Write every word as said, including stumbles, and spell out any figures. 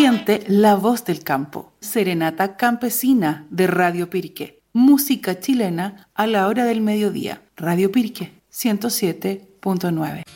Siente la voz del campo. Serenata campesina de Radio Pirque. Música chilena a la hora del mediodía. Radio Pirque ciento siete punto nueve.